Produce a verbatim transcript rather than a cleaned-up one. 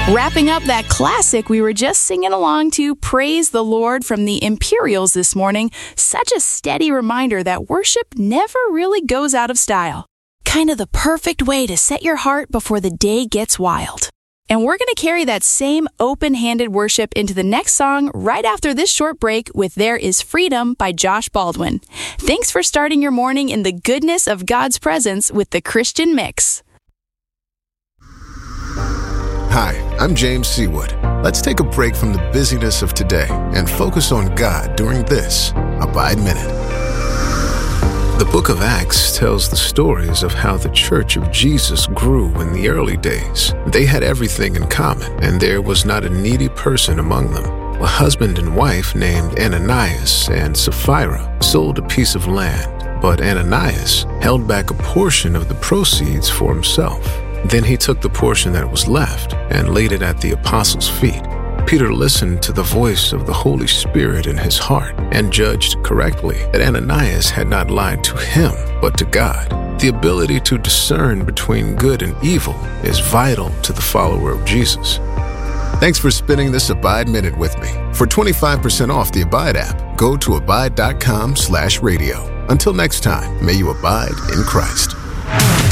Wrapping up that classic we were just singing along to, Praise the Lord from the Imperials this morning. Such a steady reminder that worship never really goes out of style. Kind of the perfect way to set your heart before the day gets wild. And we're going to carry that same open-handed worship into the next song right after this short break with There Is Freedom by Josh Baldwin. Thanks for starting your morning in the goodness of God's presence with the Christian Mix. Hi, I'm James Seawood. Let's take a break from the busyness of today and focus on God during this Abide Minute. The book of Acts tells the stories of how the Church of Jesus grew in the early days. They had everything in common, and there was not a needy person among them. A husband and wife named Ananias and Sapphira sold a piece of land, but Ananias held back a portion of the proceeds for himself. Then he took the portion that was left and laid it at the apostles' feet. Peter listened to the voice of the Holy Spirit in his heart and judged correctly that Ananias had not lied to him, but to God. The ability to discern between good and evil is vital to the follower of Jesus. Thanks for spending this Abide Minute with me. For twenty-five percent off the Abide app, go to abide dot com slash radio. Until next time, may you abide in Christ.